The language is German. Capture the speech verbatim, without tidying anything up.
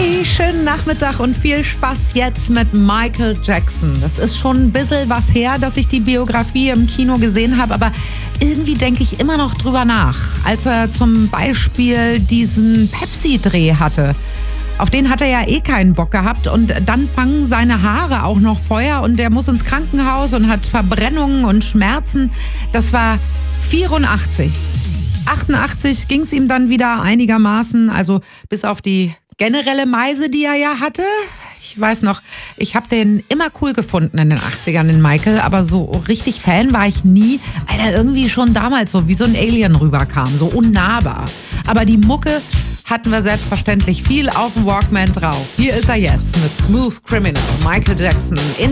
Hey, schönen Nachmittag und viel Spaß jetzt mit Michael Jackson. Das ist schon ein bisschen was her, dass ich die Biografie im Kino gesehen habe, aber irgendwie denke ich immer noch drüber nach. Als er zum Beispiel diesen Pepsi-Dreh hatte. Auf den hat er ja eh keinen Bock gehabt und dann fangen seine Haare auch noch Feuer und der muss ins Krankenhaus und hat Verbrennungen und Schmerzen. Das war vierundachtzig. achtundachtzig ging es ihm dann wieder einigermaßen, also bis auf die generelle Meise, die er ja hatte. Ich weiß noch, ich habe den immer cool gefunden in den achtzigern, den Michael, aber so richtig Fan war ich nie, weil er irgendwie schon damals so wie so ein Alien rüberkam, so unnahbar. Aber die Mucke hatten wir selbstverständlich viel auf dem Walkman drauf. Hier ist er jetzt mit Smooth Criminal, Michael Jackson. In